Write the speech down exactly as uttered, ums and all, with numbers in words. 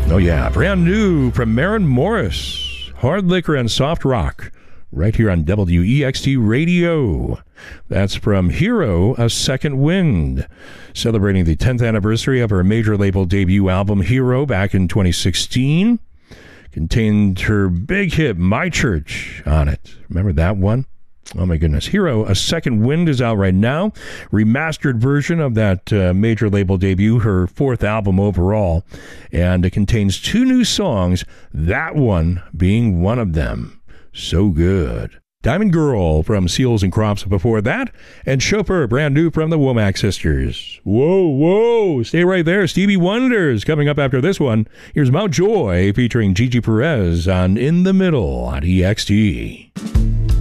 Oh yeah, brand new from Maren Morris, Hard Liquor and Soft Rock, right here on W E X T Radio. That's from Hero, A Second Wind, celebrating the tenth anniversary of her major label debut album, Hero, back in twenty sixteen. Contained her big hit, My Church, on it. Remember that one? Oh my goodness. Hero, A Second Wind is out right now. Remastered version of that uh, major label debut, her fourth album overall. And it contains two new songs, that one being one of them. So good. Diamond Girl from Seals and Crops before that. And Chauffeur, brand new from the Womack Sisters. Whoa, whoa. Stay right there. Stevie Wonder's coming up after this one. Here's Mount Joy featuring Gigi Perez on In the Middle on E X T.